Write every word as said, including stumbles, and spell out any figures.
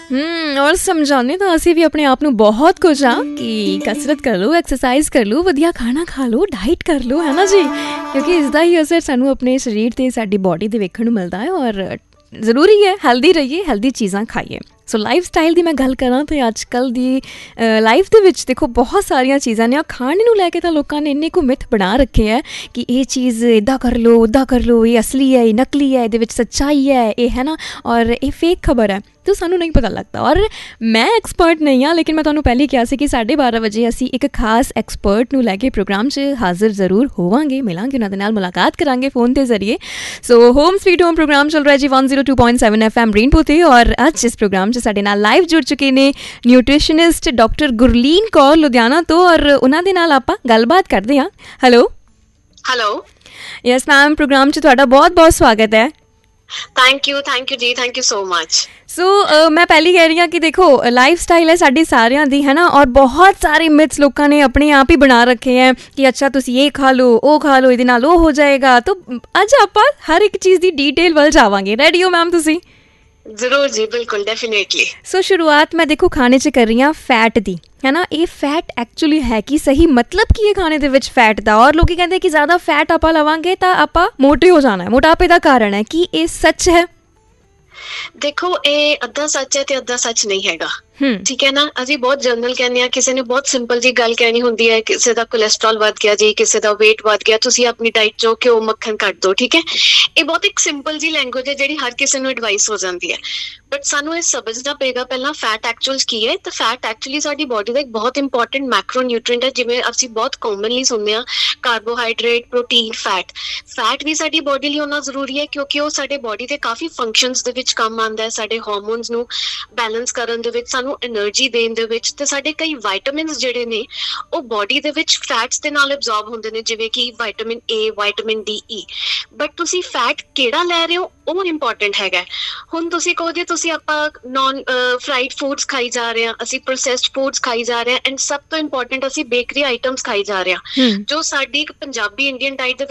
ਹੂੰ ਔਰ ਸਮਝਾਉਂਦੇ ਤਾਂ ਅਸੀਂ ਵੀ ਆਪਣੇ ਆਪ ਨੂੰ ਬਹੁਤ ਕੁਝ ਆ ਕਿ ਕਸਰਤ ਕਰ ਲਓ, ਐਕਸਰਸਾਈਜ਼ ਕਰ ਲਓ, ਵਧੀਆ ਖਾਣਾ ਖਾ ਲਓ, ਡਾਈਟ ਕਰ ਲਓ, ਹੈ ਨਾ ਜੀ, ਕਿਉਂਕਿ ਇਸ ਦਾ ਹੀ ਅਸਰ ਸਾਨੂੰ ਆਪਣੇ ਸਰੀਰ 'ਤੇ ਸਾਡੀ ਬੋਡੀ 'ਤੇ ਵੇਖਣ ਨੂੰ ਮਿਲਦਾ ਹੈ। ਔਰ ਜ਼ਰੂਰੀ ਹੈ ਹੈਲਦੀ ਰਹੀਏ, ਹੈਲਦੀ ਚੀਜ਼ਾਂ ਖਾਈਏ। ਸੋ ਲਾਈਫ ਸਟਾਈਲ ਦੀ ਮੈਂ ਗੱਲ ਕਰਾਂ ਤਾਂ ਅੱਜ ਕੱਲ੍ਹ ਦੀ ਲਾਈਫ ਦੇ ਵਿੱਚ ਦੇਖੋ ਬਹੁਤ ਸਾਰੀਆਂ ਚੀਜ਼ਾਂ ਨੇ। ਖਾਣ ਨੂੰ ਲੈ ਕੇ ਤਾਂ ਲੋਕਾਂ ਨੇ ਇੰਨੇ ਕੁ ਮਿੱਥ ਬਣਾ ਰੱਖੇ ਹੈ ਕਿ ਇਹ ਚੀਜ਼ ਇੱਦਾਂ ਕਰ ਲਓ, ਉੱਦਾਂ ਕਰ ਲਓ, ਇਹ ਅਸਲੀ ਹੈ, ਇਹ ਨਕਲੀ ਹੈ, ਇਹਦੇ ਵਿੱਚ ਸੱਚਾਈ ਹੈ, ਇਹ ਹੈ ਨਾ, ਔਰ ਇਹ ਫੇਕ ਖਬਰ ਹੈ, ਤਾਂ ਸਾਨੂੰ ਨਹੀਂ ਪਤਾ ਲੱਗਦਾ। ਔਰ ਮੈਂ ਐਕਸਪਰਟ ਨਹੀਂ ਹਾਂ, ਲੇਕਿਨ ਮੈਂ ਤੁਹਾਨੂੰ ਪਹਿਲੇ ਕਿਹਾ ਸੀ ਕਿ ਸਾਢੇ ਬਾਰਾਂ ਵਜੇ ਅਸੀਂ ਇੱਕ ਖਾਸ ਐਕਸਪਰਟ ਨੂੰ ਲੈ ਕੇ ਪ੍ਰੋਗਰਾਮ 'ਚ ਹਾਜ਼ਰ ਜ਼ਰੂਰ ਹੋਵਾਂਗੇ, ਮਿਲਾਂਗੇ ਉਹਨਾਂ ਦੇ ਨਾਲ, ਮੁਲਾਕਾਤ ਕਰਾਂਗੇ ਫ਼ੋਨ ਦੇ ਜ਼ਰੀਏ। ਸੋ ਹੋਮ ਸਵੀਟ ਹੋਮ ਪ੍ਰੋਗਰਾਮ ਚੱਲ ਰਿਹਾ ਜੀ one zero two point seven F M rainbow 'ਤੇ। ਔਰ ਅੱਜ ਇਸ ਪ੍ਰੋਗਰਾਮ 'ਚ ਸਾਡੇ ਨਾਲ ਲਾਈਵ ਜੁੜ ਚੁੱਕੇ ਨੇ ਨਿਊਟ੍ਰੀਸ਼ਨਿਸਟ ਡਾਕਟਰ ਗੁਰਲੀਨ ਕੌਰ ਲੁਧਿਆਣਾ ਤੋਂ, ਔਰ ਉਹਨਾਂ ਦੇ ਨਾਲ ਆਪਾਂ ਗੱਲਬਾਤ ਕਰਦੇ ਹਾਂ। Hello hello yes ma'am, programme 'ਚ ਤੁਹਾਡਾ ਬਹੁਤ ਬਹੁਤ ਸਵਾਗਤ ਹੈ। ਥੈਂਕ ਯੂ ਥੈਂਕ ਯੂ ਜੀ, ਥੈਂਕ ਯੂ ਸੋ ਮਚ। ਸੋ ਮੈਂ ਪਹਿਲੀ ਕਹਿ ਰਹੀ ਹਾਂ ਕਿ ਦੇਖੋ ਲਾਈਫ ਸਟਾਈਲ ਹੈ ਸਾਡੀ ਸਾਰਿਆਂ ਦੀ, ਹੈ ਨਾ, ਔਰ ਬਹੁਤ ਸਾਰੇ ਮਿਥਸ ਲੋਕਾਂ ਨੇ ਆਪਣੇ ਆਪ ਹੀ ਬਣਾ ਰੱਖੇ ਹੈ ਕਿ ਅੱਛਾ ਤੁਸੀਂ ਇਹ ਖਾ ਲਓ, ਉਹ ਖਾ ਲਓ, ਇਹਦੇ ਨਾਲ ਉਹ ਹੋ ਜਾਏਗਾ। ਤਾਂ ਅੱਜ ਆਪਾਂ ਹਰ ਇੱਕ ਚੀਜ਼ ਦੀ ਡੀਟੇਲ ਵੱਲ ਜਾਵਾਂਗੇ। ਰੈਡੀ ਹੋ ਮੈਮ ਤੁਸੀਂ? ਜ਼ਰੂਰ ਜੀ, ਬਿਲਕੁਲ, ਡੈਫੀਨੇਟਲੀ। ਸੋ ਸ਼ੁਰੂਆਤ ਮੈਂ ਦੇਖੋ ਖਾਣੇ 'ਚ ਕਰ ਰਹੀ ਹਾਂ ਫੈਟ ਦੀ, ਹੈ ਨਾ। ਇਹ ਫੈਟ ਐਕਚੁਅਲੀ ਹੈ ਕਿ ਸਹੀ ਮਤਲਬ ਕੀ ਹੈ ਖਾਣੇ ਦੇ ਵਿੱਚ ਫੈਟ ਦਾ? ਔਰ ਲੋਕੀ ਕਹਿੰਦੇ ਕਿ ਜ਼ਿਆਦਾ ਫੈਟ ਆਪਾਂ ਲਵਾਂਗੇ ਤਾਂ ਆਪਾਂ ਮੋਟੇ ਹੋ ਜਾਣਾ ਹੈ, ਮੋਟਾਪੇ ਦਾ ਕਾਰਨ ਹੈ। ਕੀ ਇਹ ਸੱਚ ਹੈ? ਦੇਖੋ, ਇਹ ਅੱਧਾ ਸੱਚ ਹੈ ਤੇ ਅੱਧਾ ਸੱਚ ਨਹੀਂ ਹੈਗਾ, ਠੀਕ ਹੈ ਨਾ। ਅਸੀਂ ਬਹੁਤ ਜਨਰਲ ਕਹਿੰਦੇ ਹਾਂ, ਕਿਸੇ ਨੇ ਬਹੁਤ ਸਿੰਪਲ ਜੀ ਗੱਲ ਕਹਿਣੀ ਹੁੰਦੀ ਹੈ, ਕਿਸੇ ਦਾ ਕੋਲੈਸਟਰੋਲ ਵੱਧ ਗਿਆ ਜੀ, ਕਿਸੇ ਦਾ ਵੇਟ ਵੱਧ ਗਿਆ, ਤੁਸੀਂ ਆਪਣੀ ਡਾਈਟ 'ਚੋਂ ਘਿਓ ਮੱਖਣ ਕੱਟ ਦਿਓ, ਠੀਕ ਹੈ। ਇਹ ਬਹੁਤ ਇੱਕ ਸਿੰਪਲ ਜੀ ਲੈਂਗੁਏਜ ਹੈ ਜਿਹੜੀ ਹਰ ਕਿਸੇ ਨੂੰ ਐਡਵਾਈਸ ਹੋ ਜਾਂਦੀ ਹੈ, ਬਟ ਸਾਨੂੰ ਇਹ ਸਮਝਣਾ ਪਏਗਾ ਪਹਿਲਾਂ ਫੈਟ ਐਕਚੁਅਲ ਕੀ ਹੈ। ਤਾਂ ਫੈਟ ਐਕਚੁਅਲੀ ਸਾਡੀ ਬੋਡੀ ਦਾ ਇੱਕ ਬਹੁਤ ਇੰਪੋਰਟੈਂਟ ਮੈਕਰੋ ਨਿਊਟ੍ਰੀਐਂਟ ਹੈ। ਜਿਵੇਂ ਅਸੀਂ ਬਹੁਤ ਕਾਮਨਲੀ ਸੁਣਦੇ ਹਾਂ ਕਾਰਬੋਹਾਈਡਰੇਟ, ਪ੍ਰੋਟੀਨ, ਫੈਟ। ਫੈਟ ਵੀ ਸਾਡੀ ਬੋਡੀ ਲਈ ਉਹਨਾਂ ਜ਼ਰੂਰੀ ਹੈ ਕਿਉਂਕਿ ਉਹ ਸਾਡੇ ਬੋਡੀ ਦੇ ਕਾਫੀ ਫੰਕਸ਼ਨਸ ਦੇ ਵਿੱਚ ਕੰਮ ਆਉਂਦਾ ਹੈ, ਸਾਡੇ ਹਾਰਮੋਨਸ ਨੂੰ ਬੈਲੈਂਸ ਕਰਨ ਦੇ ਵਿੱਚ, ਸਾਨੂੰ ਐਨਰਜੀ ਦੇਣ ਦੇ ਵਿੱਚ, ਤੇ ਸਾਡੇ ਕਈ ਵਾਈਟਾਮਿਨਸ ਜਿਹੜੇ ਨੇ ਉਹ ਬੋਡੀ ਦੇ ਵਿੱਚ ਫੈਟਸ ਦੇ ਨਾਲ ਐਬਜ਼ੌਰਬ ਹੁੰਦੇ ਨੇ, ਜਿਵੇਂ ਕਿ vitamin A, vitamin D, E. But ਤੁਸੀਂ ਫੈਟ ਕਿਹੜਾ ਲੈ ਰਹੇ ਹੋ ਉਹ ਇੰਪੋਰਟੈਂਟ ਹੈਗਾ। ਹੁਣ ਤੁਸੀਂ ਕਹੋ ਜੇ ਤੁਸੀਂ ਆਪਾਂ ਨੋਨ ਫਰਾਈਡ ਫੂਡਸ ਖਾਈ ਜਾ ਰਹੇ ਹਾਂ, ਅਸੀਂ ਪ੍ਰੋਸੈਸਡ ਫੂਡਸ ਖਾਈ ਜਾ ਰਹੇ ਹਾਂ, ਐਂਡ ਸਭ ਤੋਂ ਇੰਪੋਰਟੈਂਟ ਅਸੀਂ ਬੇਕਰੀ ਆਈਟਮਸ ਖਾਈ ਜਾ ਰਹੇ ਹਾਂ, ਜੋ ਸਾਡੀ ਇੱਕ ਪੰਜਾਬੀ ਇੰਡੀਅਨ ਡਾਈਟ ਦੇ